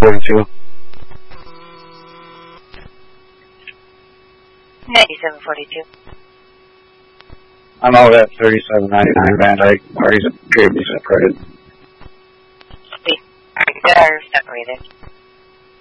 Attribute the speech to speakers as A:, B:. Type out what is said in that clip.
A: 9742.
B: 9742.
A: I'm out at 3799 Van Dyke. Parties appear to be separated.
B: They are separated.